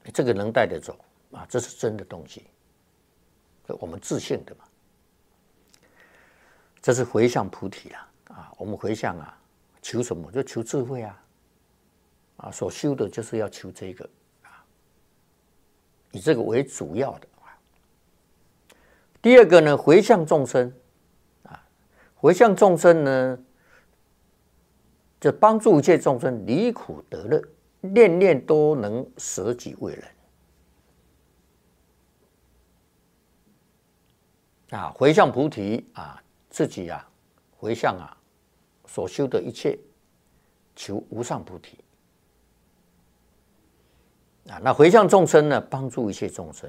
这个能带得走啊，这是真的东西，我们自信的嘛。这是回向菩提啦啊，我们回向啊，求什么？就求智慧啊，所修的就是要求这个啊，以这个为主要的。第二个呢，回向众生啊，回向众生呢，就帮助一切众生离苦得乐，念念都能舍己为人啊，回向菩提啊，自己啊，回向啊，所修的一切，求无上菩提啊。那回向众生呢，帮助一切众生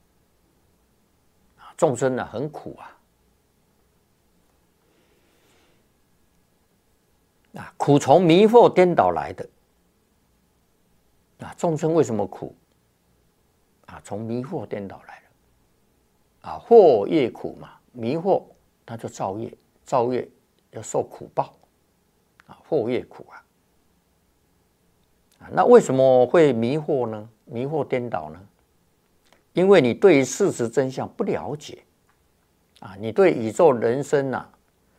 啊，众生呢很苦啊，苦从迷惑颠倒来的啊，众生为什么苦啊？从迷惑颠倒来的啊，惑业苦嘛，迷惑它就造业，造业要受苦报啊，惑业苦啊。那为什么会迷惑呢？迷惑颠倒呢？因为你对于事实真相不了解啊，你对宇宙人生啊，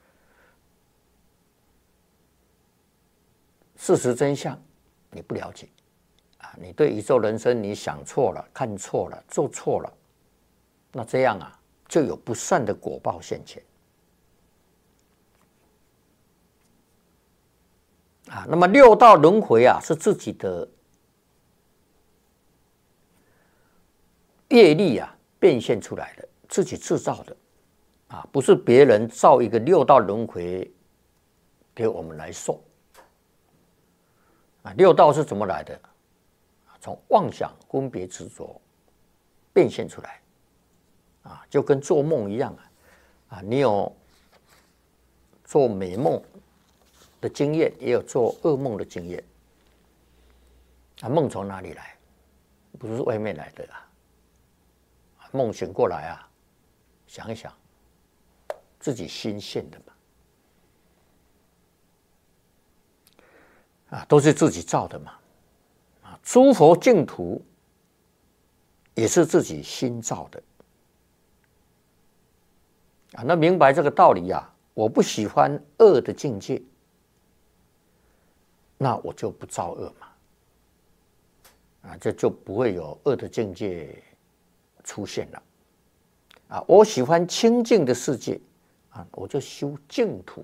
事实真相你不了解啊，你对宇宙人生你想错了、看错了、做错了，那这样啊，就有不善的果报现前啊。那么六道轮回啊，是自己的业力啊变现出来的，自己制造的啊，不是别人造一个六道轮回给我们来受啊。六道是怎么来的？从妄想、分别、执着变现出来啊，就跟做梦一样啊，你有做美梦的经验，也有做噩梦的经验啊。梦从哪里来？不是外面来的啊。梦醒过来啊，想一想，自己心现的嘛，啊，都是自己造的嘛，啊，诸佛净土也是自己心造的，啊，那明白这个道理啊，我不喜欢恶的境界，那我就不造恶嘛，啊，这就不会有恶的境界出现了啊！我喜欢清净的世界啊，我就修净土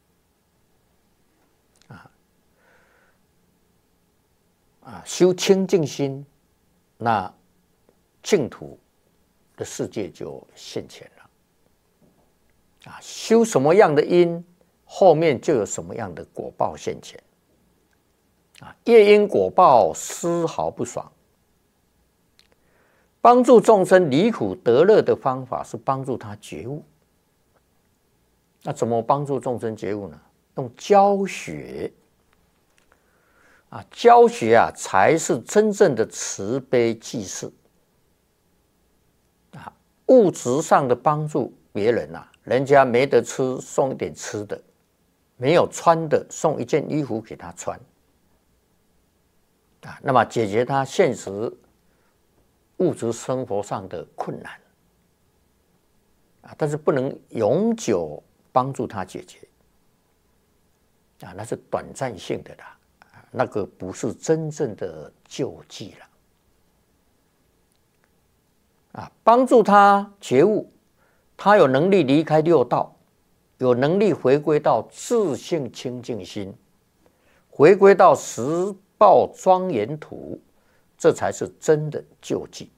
修清净心，那净土的世界就现前了啊！修什么样的因，后面就有什么样的果报现前啊！业因果报丝毫不爽。帮助众生离苦得乐的方法是帮助他觉悟。那怎么帮助众生觉悟呢？用教学啊，教学啊，才是真正的慈悲济世啊。物质上的帮助别人啊，人家没得吃，送一点吃的；没有穿的，送一件衣服给他穿啊。那么解决他现实物质生活上的困难啊，但是不能永久帮助他解决啊，那是短暂性的啦，那个不是真正的救济了啊。帮助他觉悟，他有能力离开六道，有能力回归到自性清净心，回归到十报庄严土，这才是真的救济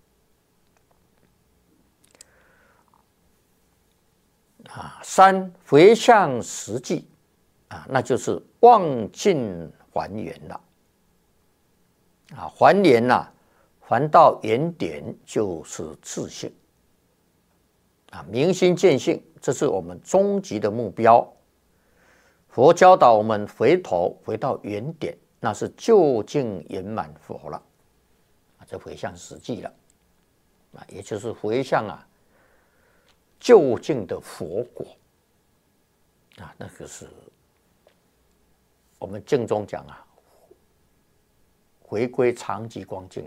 啊。三回向实际啊，那就是忘尽还原了啊，还原了，还到原点就是自性啊，明心见性，这是我们终极的目标。佛教导我们回头回到原点，那是究竟圆满佛了啊，这回向实际了啊，也就是回向啊究竟的佛果啊，那个是我们经中讲啊，回归常寂光境